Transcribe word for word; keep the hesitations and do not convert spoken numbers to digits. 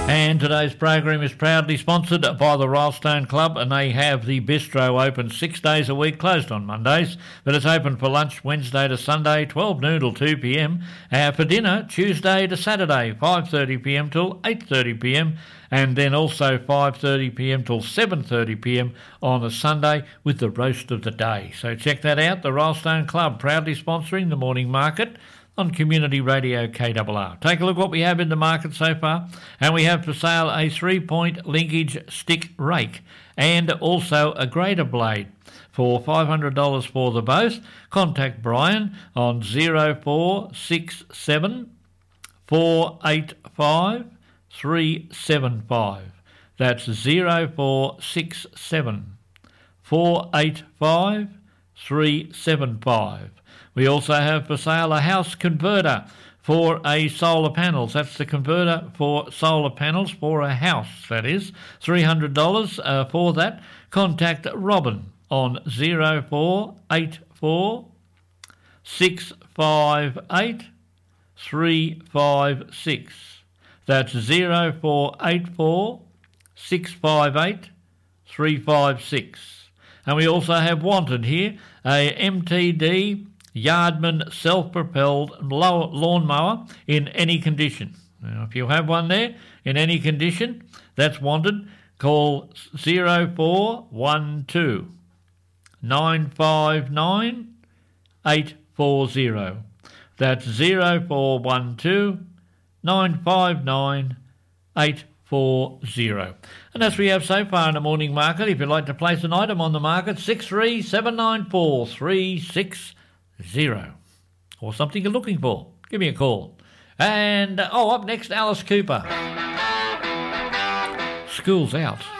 And today's program is proudly sponsored by the Rylestone Club, and they have the bistro open six days a week, closed on Mondays, but it's open for lunch Wednesday to Sunday, twelve noon till two p m, uh, for dinner Tuesday to Saturday, five thirty p m till eight thirty p m, and then also five thirty p m till seven thirty p m on a Sunday with the roast of the day. So check that out, the Rylestone Club, proudly sponsoring the morning market on Community Radio K R R. Take a look what we have in the market so far, and we have for sale a three-point linkage stick rake and also a grater blade for five hundred dollars for the both. Contact Brian on zero four six seven four eight five three seven five. That's zero four six seven four eight five three seven five. We also have for sale a house converter for a solar panels. That's the converter for solar panels for a house, that is. three hundred dollars uh, for that. Contact Robin on zero four eight four six five eight three five six. That's zero four eight four six five eight three five six. And we also have wanted here a M T D Yardman self-propelled lawnmower in any condition. Now, if you have one there in any condition, that's wanted. Call zero four one two nine five nine eight four zero. That's zero four one two nine five nine eight four zero. And as we have so far in the morning market, if you'd like to place an item on the market, six three seven nine four three six zero, or something you're looking for, give me a call. And, oh, up next, Alice Cooper. School's out.